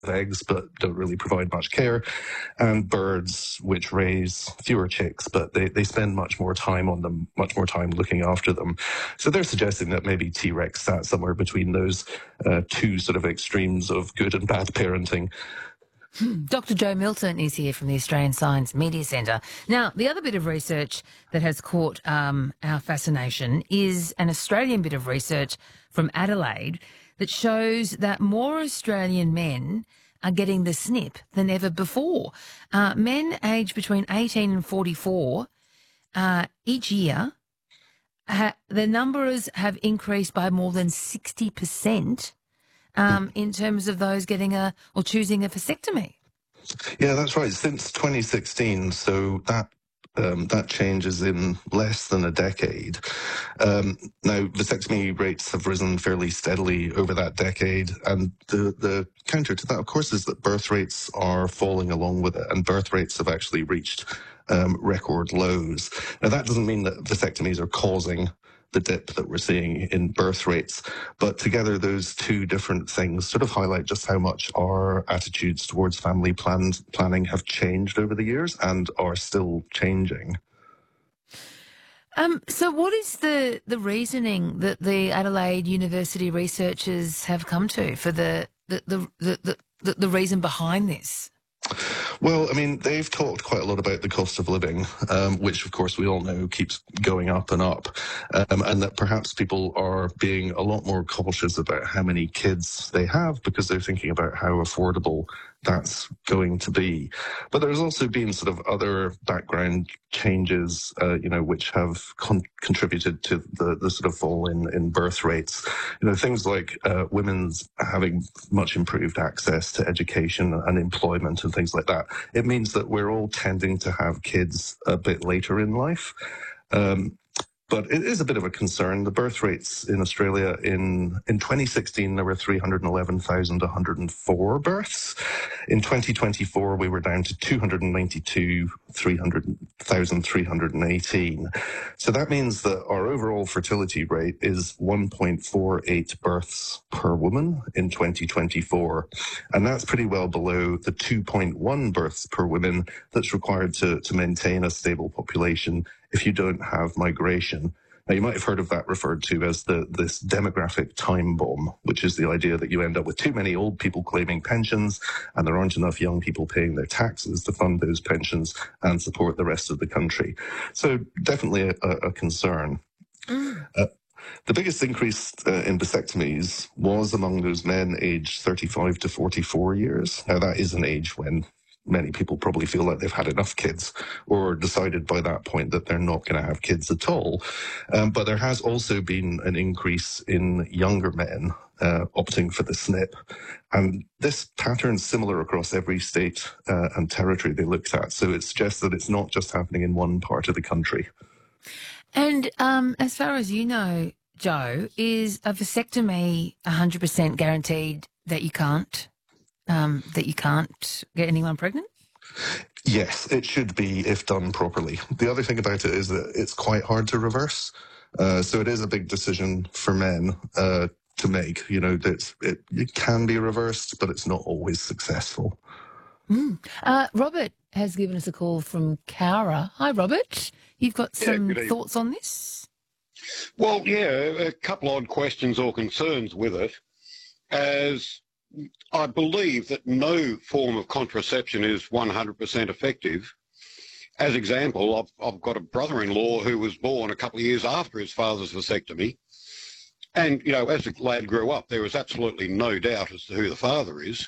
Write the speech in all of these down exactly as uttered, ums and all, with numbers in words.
eggs but don't really provide much care, and birds which raise fewer chicks, but they, they spend much more time on them, much more time looking after them. So they're suggesting that maybe T-Rex sat somewhere between those uh, two sort of extremes of good and bad parenting. Doctor Joe Milton is here from the Australian Science Media Centre. Now, the other bit of research that has caught um, our fascination is an Australian bit of research from Adelaide that shows that more Australian men are getting the snip than ever before. Uh, men aged between eighteen and forty-four uh, each year, ha- the numbers have increased by more than sixty percent um, in terms of those getting a or choosing a vasectomy. Yeah, that's right. Since twenty sixteen, so that um, that change is in less than a decade. Um, now, vasectomy rates have risen fairly steadily over that decade, and the, the counter to that, of course, is that birth rates are falling along with it, and birth rates have actually reached um, record lows. Now, that doesn't mean that vasectomies are causing the dip that we're seeing in birth rates. But together, those two different things sort of highlight just how much our attitudes towards family plan- planning have changed over the years and are still changing. Um, so what is the, the reasoning that the Adelaide University researchers have come to for the the, the, the, the, the reason behind this? Well, I mean, they've talked quite a lot about the cost of living, um, which, of course, we all know keeps going up and up, um, and that perhaps people are being a lot more cautious about how many kids they have because they're thinking about how affordable that's going to be. But there's also been sort of other background changes, uh, you know, which have con- contributed to the, the sort of fall in, in birth rates. You know, things like uh, women's having much improved access to education and employment and things like that. It means that we're all tending to have kids a bit later in life. Um, But it is a bit of a concern. The birth rates in Australia in, in twenty sixteen, there were three hundred eleven thousand one hundred four births. In twenty twenty-four, we were down to two hundred ninety-two thousand three hundred eighteen. So that means that our overall fertility rate is one point four eight births per woman in twenty twenty-four. And that's pretty well below the two point one births per woman that's required to, to maintain a stable population if you don't have migration. Now, you might have heard of that referred to as the this demographic time bomb, which is the idea that you end up with too many old people claiming pensions and there aren't enough young people paying their taxes to fund those pensions and support the rest of the country. So definitely a, a concern. Mm. Uh, the biggest increase uh, in vasectomies was among those men aged thirty-five to forty-four years. Now, that is an age when many people probably feel like they've had enough kids or decided by that point that they're not going to have kids at all. Um, but there has also been an increase in younger men uh, opting for the S N P. And this pattern's similar across every state uh, and territory they looked at. So it suggests that it's not just happening in one part of the country. And um, as far as you know, Joe, is a vasectomy one hundred percent guaranteed that you can't Um, that you can't get anyone pregnant? Yes, it should be if done properly. The other thing about it is that it's quite hard to reverse. Uh, so it is a big decision for men uh, to make. You know, that it, it can be reversed, but it's not always successful. Mm. Uh, Robert has given us a call from Cowra. Hi, Robert. You've got some yeah, thoughts on this? Well, yeah, a couple odd questions or concerns with it. As I believe that no form of contraception is one hundred percent effective. As example, I've, I've got a brother-in-law who was born a couple of years after his father's vasectomy. And, you know, as the lad grew up, there was absolutely no doubt as to who the father is.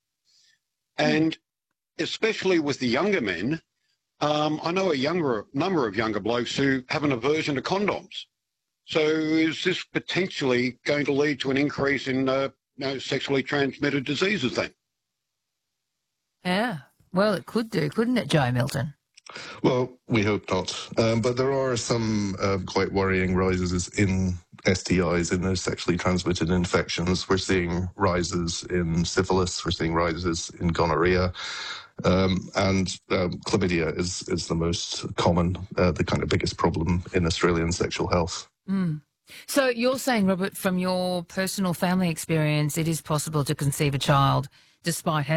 And especially with the younger men, um, I know a younger number of younger blokes who have an aversion to condoms. So is this potentially going to lead to an increase in uh, you know, sexually transmitted diseases then? Yeah, well, it could do, couldn't it, Joe Milton? Well, we hope not. Um, but there are some uh, quite worrying rises in S T Is, in those sexually transmitted infections. We're seeing rises in syphilis, we're seeing rises in gonorrhea, um, and um, chlamydia is, is the most common, uh, the kind of biggest problem in Australian sexual health. Mm. So you're saying, Robert, from your personal family experience, it is possible to conceive a child despite having